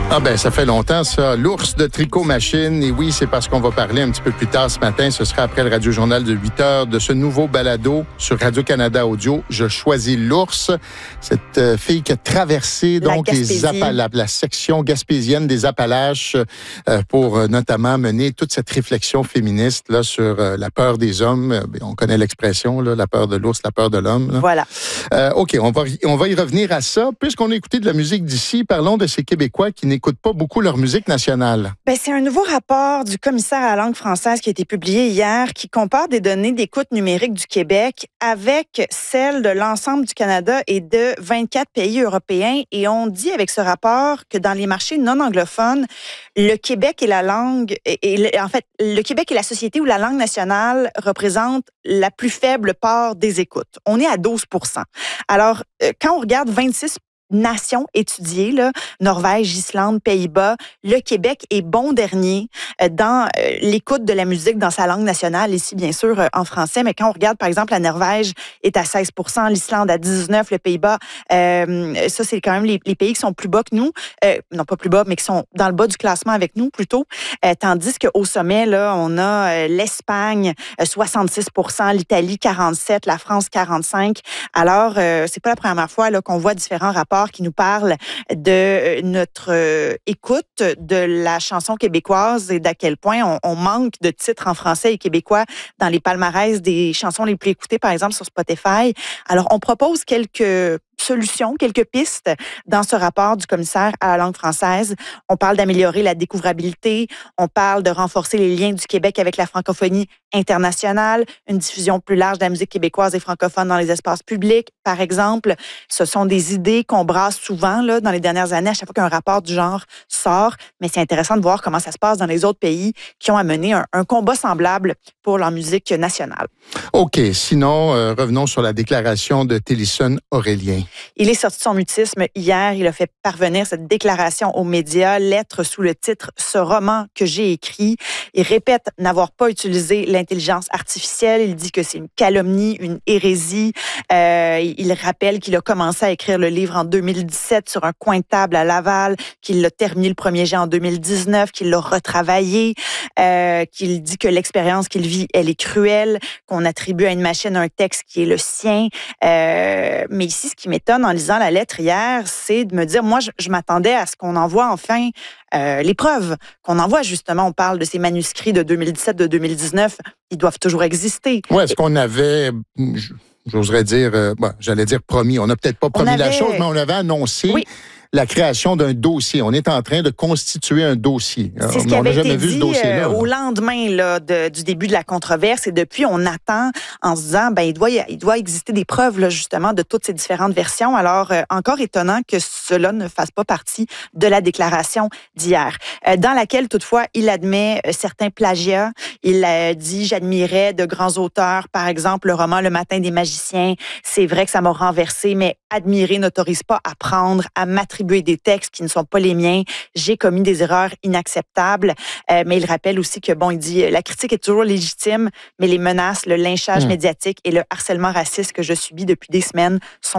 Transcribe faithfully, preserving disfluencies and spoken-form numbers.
Ah ben ça fait longtemps ça, l'ours de Tricot Machine. Et oui, c'est parce qu'on va parler un petit peu plus tard ce matin. Ce sera après le Radio-Journal de huit heures de ce nouveau balado sur Radio-Canada Audio. Je choisis l'ours. Cette euh, fille qui a traversé La donc les Appalaches, la section gaspésienne des Appalaches euh, pour euh, notamment mener toute cette réflexion féministe là sur euh, la peur des hommes. Euh, on connaît l'expression, là, la peur de l'ours, la peur de l'homme. Là. Voilà. Euh, OK, on va, on va y revenir à ça. Puisqu'on a écouté de la musique d'ici, parlons de ces Québécois qui n'écoutent pas beaucoup leur musique nationale. Ben, c'est un nouveau rapport du commissaire à la langue française qui a été publié hier qui compare des données d'écoute numérique du Québec avec celles de l'ensemble du Canada et de vingt-quatre pays européens. Et on dit avec ce rapport que dans les marchés non anglophones, le Québec et la langue, et, et en fait, le Québec est la société où la langue nationale représente la plus faible part des écoutes. On est à douze pour cent. Alors, quand on regarde vingt-six nations étudiées, là, Norvège, Islande, Pays-Bas, le Québec est bon dernier dans l'écoute de la musique dans sa langue nationale, ici bien sûr en français, mais quand on regarde par exemple la Norvège est à seize pour cent, l'Islande à dix-neuf pour cent, le Pays-Bas, euh, ça c'est quand même les, les pays qui sont plus bas que nous, euh, non pas plus bas, mais qui sont dans le bas du classement avec nous plutôt, euh, tandis qu'au sommet, là, on a euh, l'Espagne, euh, soixante-six pour cent, l'Italie, quarante-sept pour cent, la France, quarante-cinq pour cent. Alors, euh, c'est pas la première fois là, qu'on voit différents rapports qui nous parle de notre euh, écoute de la chanson québécoise et d'à quel point on, on manque de titres en français et québécois dans les palmarès des chansons les plus écoutées, par exemple, sur Spotify. Alors, on propose quelques solutions, quelques pistes dans ce rapport du commissaire à la langue française. On parle d'améliorer la découvrabilité, on parle de renforcer les liens du Québec avec la francophonie internationale, une diffusion plus large de la musique québécoise et francophone dans les espaces publics, par exemple. Ce sont des idées qu'on brasse souvent là, dans les dernières années, à chaque fois qu'un rapport du genre sort, mais c'est intéressant de voir comment ça se passe dans les autres pays qui ont amené un, un combat semblable pour leur musique nationale. OK. Sinon, euh, revenons sur la déclaration de Télisson Aurélien. Il est sorti de son mutisme hier. Il a fait parvenir cette déclaration aux médias, lettre sous le titre « Ce roman que j'ai écrit ». Il répète n'avoir pas utilisé l'intelligence artificielle. Il dit que c'est une calomnie, une hérésie. Euh, il rappelle qu'il a commencé à écrire le livre en deux mille dix-sept sur un coin de table à Laval, qu'il l'a terminé le premier jet en deux mille dix-neuf, qu'il l'a retravaillé, euh, qu'il dit que l'expérience qu'il vit, elle est cruelle, qu'on attribue à une machine un texte qui est le sien. Euh, mais ici, ce qui m'étonne en lisant la lettre hier, c'est de me dire, moi, je, je m'attendais à ce qu'on envoie enfin euh, les preuves, qu'on envoie justement, on parle de ces manuscrits de deux mille dix-sept, de deux mille dix-neuf, ils doivent toujours exister. Oui, est-ce qu'on avait... J'oserais dire, euh, bon, j'allais dire promis. On n'a peut-être pas promis avait... la chose, mais on avait annoncé oui. la création d'un dossier. On est en train de constituer un dossier. C'est ce qui avait été dit euh, au lendemain là, de, du début de la controverse. Et depuis, on attend en se disant, ben il doit, il doit exister des preuves là, justement de toutes ces différentes versions. Alors, euh, encore étonnant que cela ne fasse pas partie de la déclaration d'hier, euh, dans laquelle toutefois, il admet euh, certains plagiats. Il a dit, j'admirais de grands auteurs, par exemple le roman Le Matin des magiciens. C'est vrai que ça m'a renversé, mais admirer n'autorise pas à prendre, à m'attribuer des textes qui ne sont pas les miens. J'ai commis des erreurs inacceptables. Euh, mais il rappelle aussi que, bon, il dit, la critique est toujours légitime, mais les menaces, le lynchage mmh. médiatique et le harcèlement raciste que je subis depuis des semaines sont